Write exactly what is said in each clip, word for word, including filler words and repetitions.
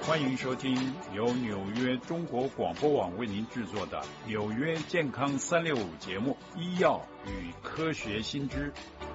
欢迎收听由纽约中国广播网为您制作的纽约健康三六五节目《医药与科学新知》。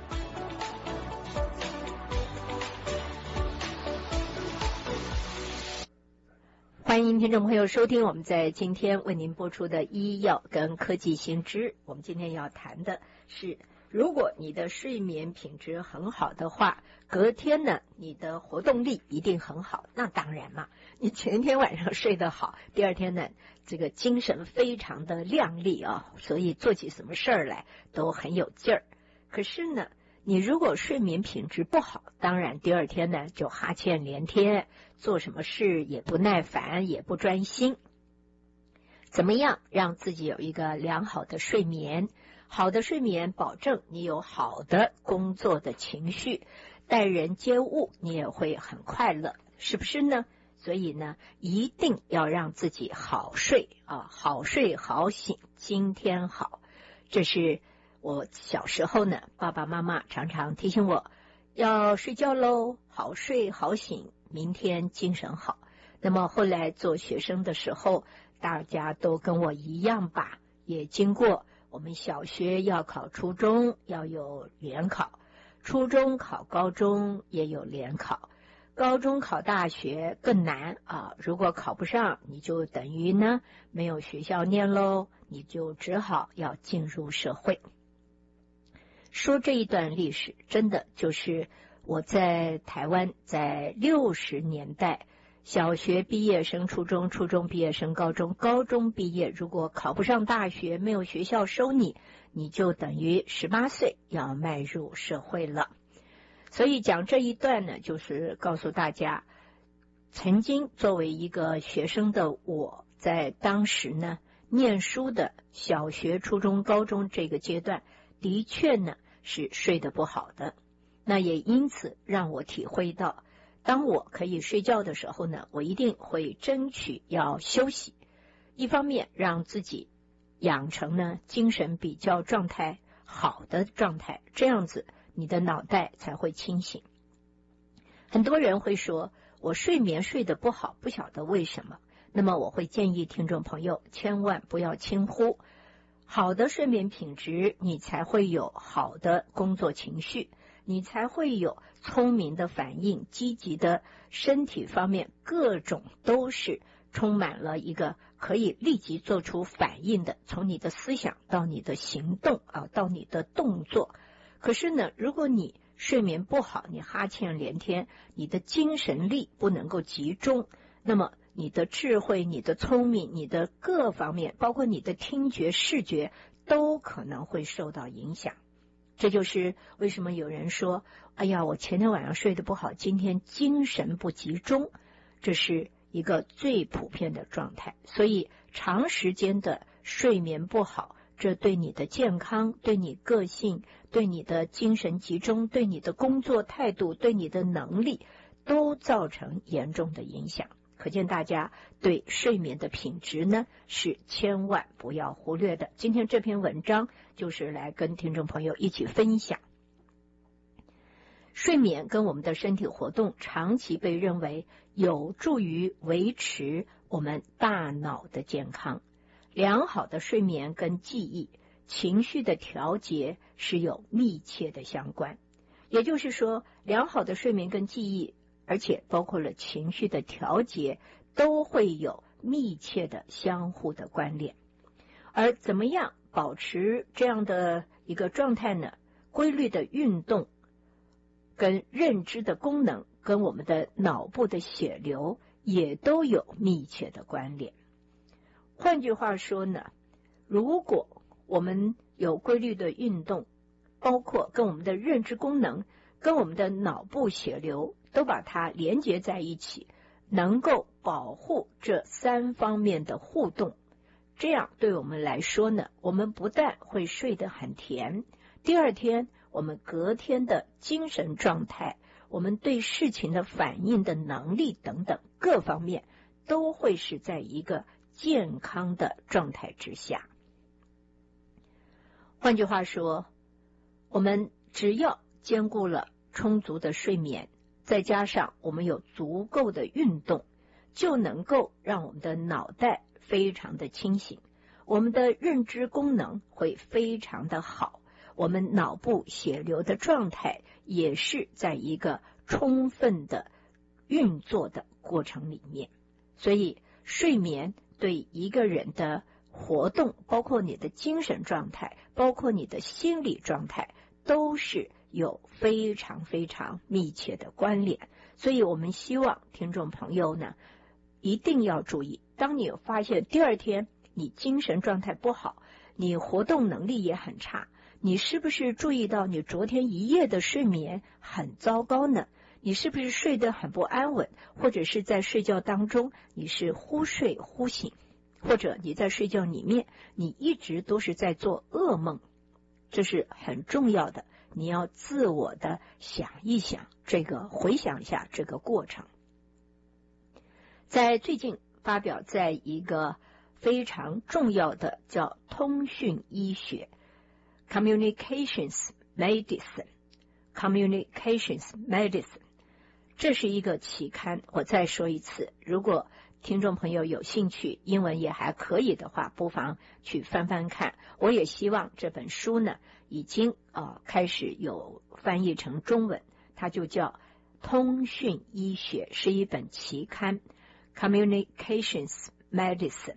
欢迎听众朋友收听我们在今天为您播出的医药跟科技新知。我们今天要谈的是，如果你的睡眠品质很好的话，隔天呢你的活动力一定很好。那当然嘛，你前天晚上睡得好，第二天呢这个精神非常的亮丽啊，所以做起什么事儿来都很有劲儿。可是呢你如果睡眠品质不好，当然第二天呢就哈欠连天，做什么事也不耐烦，也不专心。怎么样让自己有一个良好的睡眠？好的睡眠保证你有好的工作的情绪，待人接物你也会很快乐，是不是呢？所以呢一定要让自己好睡啊，好睡好醒，今天好。这是我小时候呢，爸爸妈妈常常提醒我要睡觉喽，好睡好醒，明天精神好。那么后来做学生的时候，大家都跟我一样吧，也经过我们小学要考初中要有联考，初中考高中也有联考，高中考大学更难啊！如果考不上，你就等于呢没有学校念喽，你就只好要进入社会。说这一段历史，真的就是我在台湾在六十年代，小学毕业生初中，初中毕业生高中，高中毕业如果考不上大学，没有学校收你，你就等于十八岁要迈入社会了。所以讲这一段呢，就是告诉大家，曾经作为一个学生的我，在当时呢念书的小学初中高中这个阶段，的确呢是睡得不好的。那也因此让我体会到，当我可以睡觉的时候呢，我一定会争取要休息，一方面让自己养成呢精神比较状态好的状态，这样子你的脑袋才会清醒。很多人会说我睡眠睡得不好，不晓得为什么。那么我会建议听众朋友千万不要轻忽，好的睡眠品质，你才会有好的工作情绪，你才会有聪明的反应，积极的身体方面，各种都是充满了一个可以立即做出反应的，从你的思想到你的行动啊，到你的动作。可是呢，如果你睡眠不好，你哈欠连天，你的精神力不能够集中，那么你的智慧，你的聪明，你的各方面，包括你的听觉视觉都可能会受到影响。这就是为什么有人说，哎呀，我前天晚上睡得不好，今天精神不集中，这是一个最普遍的状态。所以长时间的睡眠不好，这对你的健康，对你个性，对你的精神集中，对你的工作态度，对你的能力都造成严重的影响。可见大家对睡眠的品质呢是千万不要忽略的。今天这篇文章就是来跟听众朋友一起分享，睡眠跟我们的身体活动长期被认为有助于维持我们大脑的健康。良好的睡眠跟记忆、情绪的调节是有密切的相关。也就是说，良好的睡眠跟记忆，而且包括了情绪的调节，都会有密切的相互的关联。而怎么样保持这样的一个状态呢？规律的运动跟认知的功能跟我们的脑部的血流也都有密切的关联。换句话说呢，如果我们有规律的运动，包括跟我们的认知功能跟我们的脑部血流都把它连接在一起，能够保护这三方面的互动，这样对我们来说呢，我们不但会睡得很甜，第二天我们隔天的精神状态，我们对事情的反应的能力等等各方面都会是在一个健康的状态之下。换句话说，我们只要兼顾了充足的睡眠，再加上我们有足够的运动， 就能够让我们的脑袋非常的清醒，我们的认知功能会非常的好，我们脑部血流的状态也是在一个充分的运作的过程里面。所以睡眠对一个人的活动，包括你的精神状态，包括你的心理状态，都是有非常非常密切的关联。所以我们希望听众朋友呢一定要注意，当你有发现第二天你精神状态不好，你活动能力也很差，你是不是注意到你昨天一夜的睡眠很糟糕呢？你是不是睡得很不安稳，或者是在睡觉当中你是忽睡忽醒，或者你在睡觉里面你一直都是在做噩梦，这是很重要的，你要自我的想一想，这个回想一下这个过程。在最近发表在一个非常重要的叫通讯医学 Communications Medicine Communications Medicine， 这是一个期刊。我再说一次，如果听众朋友有兴趣，英文也还可以的话，不妨去翻翻看。我也希望这本书呢已经呃开始有翻译成中文，它就叫通讯医学，是一本期刊 Communications Medicine。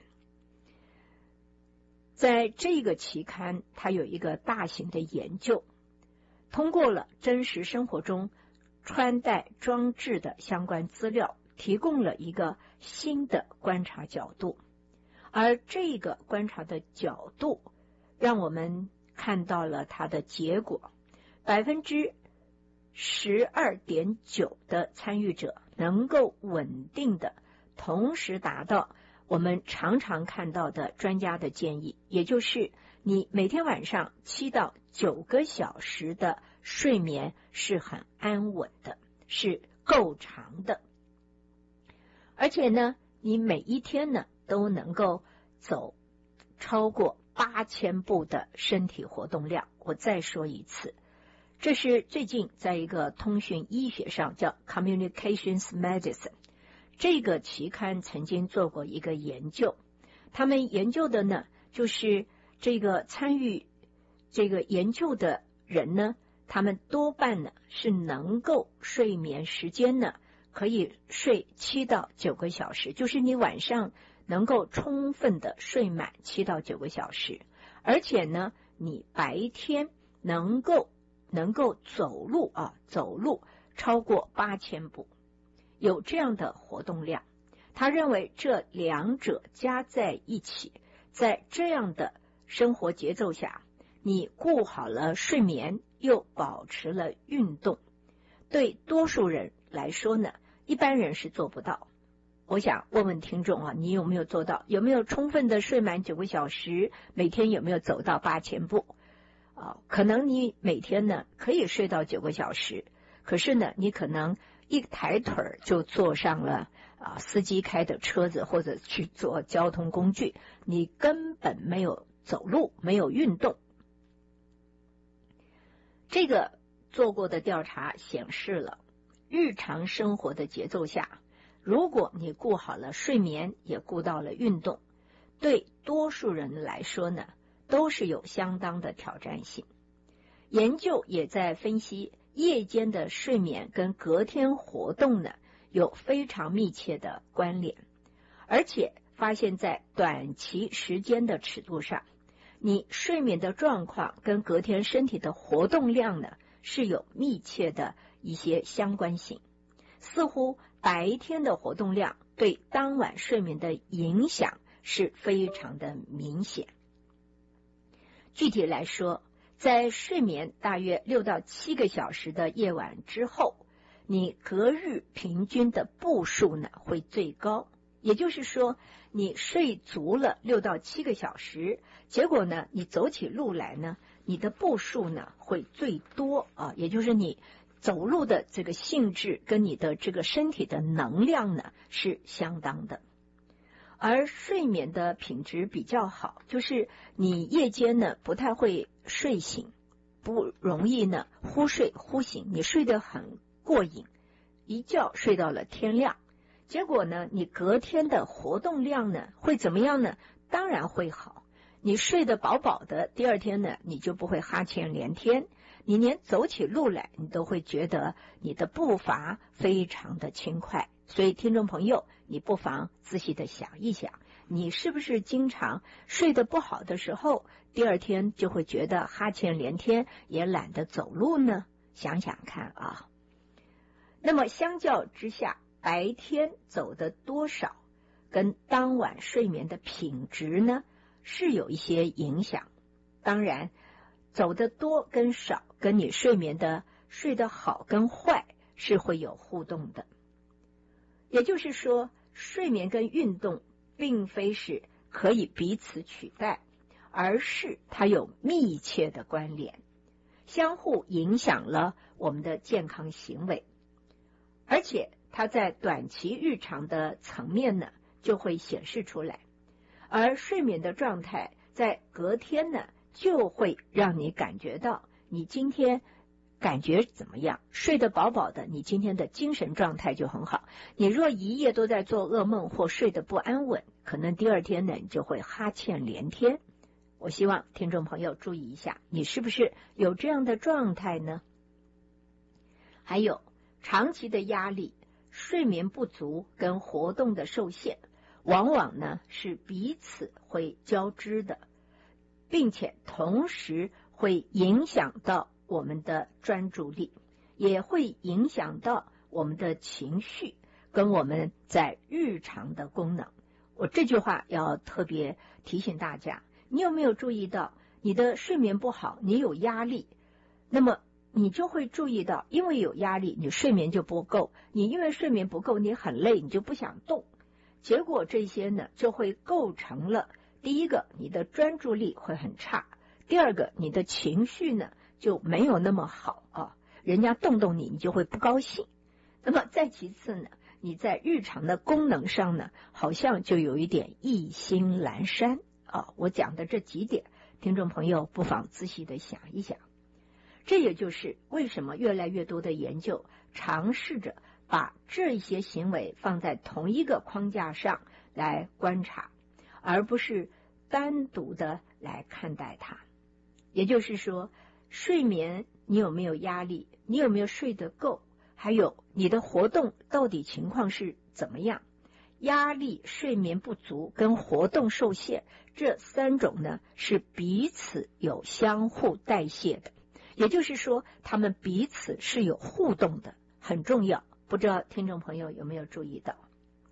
在这个期刊它有一个大型的研究，通过了真实生活中穿戴装置的相关资料，提供了一个新的观察角度，而这个观察的角度让我们看到了它的结果，百分之十二点九的参与者能够稳定的同时达到我们常常看到的专家的建议，也就是你每天晚上七到九个小时的睡眠是很安稳的，是够长的，而且呢你每一天呢都能够走超过八千步的身体活动量。我再说一次，这是最近在一个通讯医学上叫 Communications Medicine， 这个期刊曾经做过一个研究，他们研究的呢就是这个参与这个研究的人呢，他们多半呢是能够睡眠时间呢可以睡七到九个小时，就是你晚上能够充分的睡满七到九个小时，而且呢你白天能够能够走路啊走路超过八千步，有这样的活动量。他认为这两者加在一起，在这样的生活节奏下，你顾好了睡眠又保持了运动，对多数人来说呢，一般人是做不到。我想问问听众啊，你有没有做到？有没有充分的睡满九个小时？每天有没有走到八千步？啊，可能你每天呢可以睡到九个小时，可是呢，你可能一抬腿就坐上了啊司机开的车子，或者去坐交通工具，你根本没有走路，没有运动。这个做过的调查显示了，日常生活的节奏下，如果你顾好了睡眠，也顾到了运动，对多数人来说呢，都是有相当的挑战性。研究也在分析夜间的睡眠跟隔天活动呢有非常密切的关联，而且发现在短期时间的尺度上，你睡眠的状况跟隔天身体的活动量呢是有密切的一些相关性，似乎白天的活动量对当晚睡眠的影响是非常的明显。具体来说，在睡眠大约六到七个小时的夜晚之后，你隔日平均的步数呢会最高，也就是说你睡足了六到七个小时，结果呢你走起路来呢，你的步数呢会最多啊，也就是你走路的这个性质跟你的这个身体的能量呢是相当的。而睡眠的品质比较好，就是你夜间呢不太会睡醒，不容易呢忽睡忽醒，你睡得很过瘾，一觉睡到了天亮， 结果呢，你隔天的活动量呢会怎么样呢？当然会好。你睡得饱饱的，第二天呢，你就不会哈欠连天，你连走起路来，你都会觉得你的步伐非常的轻快。所以听众朋友，你不妨仔细的想一想，你是不是经常睡得不好的时候，第二天就会觉得哈欠连天，也懒得走路呢？想想看啊。那么相较之下，白天走的多少跟当晚睡眠的品质呢是有一些影响。当然走得多跟少跟你睡眠的睡得好跟坏是会有互动的。也就是说，睡眠跟运动并非是可以彼此取代，而是它有密切的关联，相互影响了我们的健康行为，而且它在短期日常的层面呢就会显示出来，而睡眠的状态在隔天呢就会让你感觉到你今天感觉怎么样，睡得饱饱的，你今天的精神状态就很好。你若一夜都在做噩梦或睡得不安稳，可能第二天呢你就会哈欠连天。我希望听众朋友注意一下，你是不是有这样的状态呢？还有长期的压力、睡眠不足跟活动的受限，往往呢是彼此会交织的，并且同时会影响到我们的专注力，也会影响到我们的情绪跟我们在日常的功能。我这句话要特别提醒大家，你有没有注意到你的睡眠不好，你有压力，那么你就会注意到，因为有压力你睡眠就不够，你因为睡眠不够你很累，你就不想动，结果这些呢就会构成了，第一个你的专注力会很差，第二个你的情绪呢就没有那么好啊，人家动动你你就会不高兴。那么再其次呢，你在日常的功能上呢好像就有一点意兴阑珊啊。我讲的这几点听众朋友不妨仔细的想一想。这也就是为什么越来越多的研究尝试着把这些行为放在同一个框架上来观察，而不是单独的来看待它。也就是说，睡眠你有没有压力，你有没有睡得够，还有你的活动到底情况是怎么样，压力、睡眠不足跟活动受限，这三种呢是彼此有相互代谢的，也就是说他们彼此是有互动的，很重要。不知道听众朋友有没有注意到。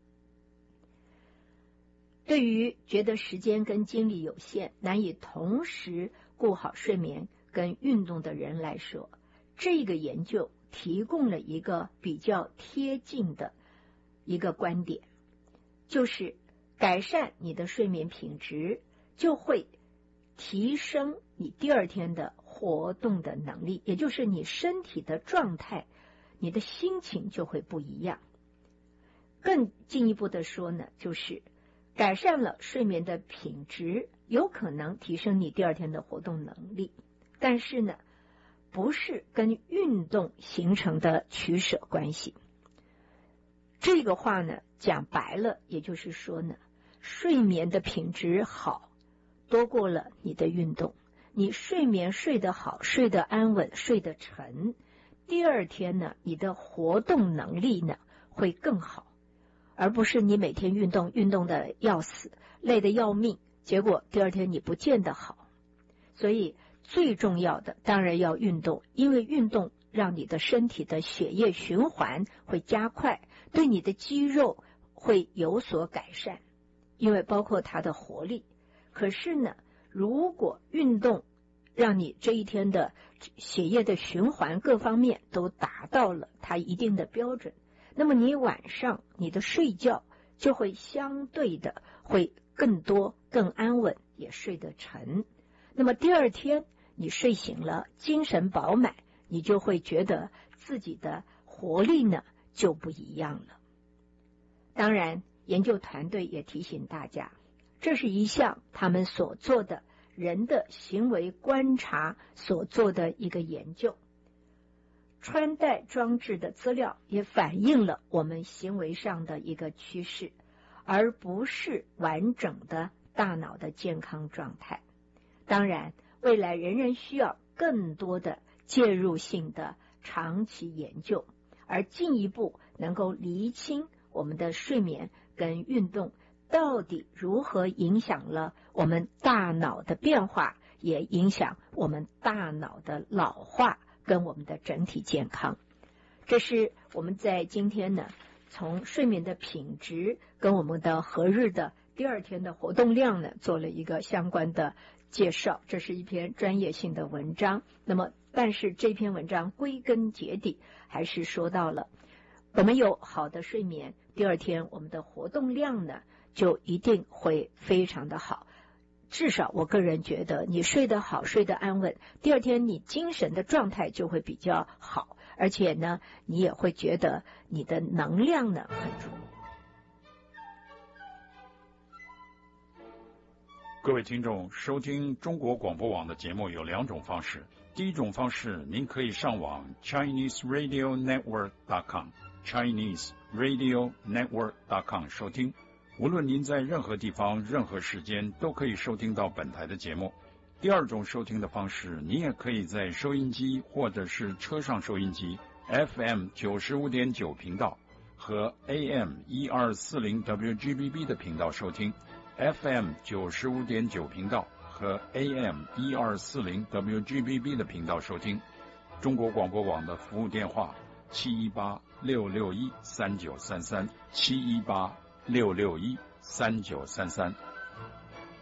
对于觉得时间跟精力有限，难以同时顾好睡眠跟运动的人来说，这个研究提供了一个比较贴近的一个观点，就是改善你的睡眠品质，就会提升你第二天的活动的能力，也就是你身体的状态，你的心情就会不一样。更进一步的说呢，就是改善了睡眠的品质，有可能提升你第二天的活动能力，但是呢不是跟运动形成的取舍关系。这个话呢讲白了，也就是说呢，睡眠的品质好多过了你的运动，你睡眠睡得好，睡得安稳，睡得沉，第二天呢你的活动能力呢会更好，而不是你每天运动运动的要死，累得要命，结果第二天你不见得好。所以最重要的当然要运动，因为运动让你的身体的血液循环会加快，对你的肌肉会有所改善，因为包括它的活力。可是呢，如果运动让你这一天的血液的循环各方面都达到了它一定的标准，那么你晚上你的睡觉就会相对的会更多更安稳，也睡得沉。那么第二天你睡醒了，精神饱满，你就会觉得自己的活力呢就不一样了。当然研究团队也提醒大家，这是一项他们所做的人的行为观察所做的一个研究， 穿戴装置的资料也反映了我们行为上的一个趋势，而不是完整的大脑的健康状态。当然，未来人人需要更多的介入性的长期研究，而进一步能够厘清我们的睡眠跟运动到底如何影响了我们大脑的变化，也影响我们大脑的老化跟我们的整体健康。这是我们在今天呢，从睡眠的品质跟我们的合日的第二天的活动量呢，做了一个相关的介绍。这是一篇专业性的文章。那么，但是这篇文章归根结底还是说到了，我们有好的睡眠，第二天我们的活动量呢，就一定会非常的好。至少我个人觉得，你睡得好，睡得安稳，第二天你精神的状态就会比较好，而且呢，你也会觉得你的能量呢很足。 各位听众，收听中国广播网的节目有两种方式。第一种方式，您可以上网 Chinese Radio Network dot com Chinese Radio Network dot com 收听。无论您在任何地方、任何时间，都可以收听到本台的节目。第二种收听的方式，你也可以在收音机或者是车上收音机 F M 九十五点九频道和 A M 一二四零 W G B B 的频道收听。F M 九十五点九频道和 A M 一二四零 W G B B 的频道收听。中国广播网的服务电话七一八六六一三九三三七一八六六一三九三三。